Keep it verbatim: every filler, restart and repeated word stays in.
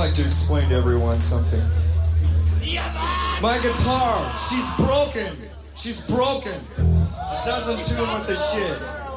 like to explain to everyone something. My guitar, she's broken. She's broken. It doesn't tune with the shit.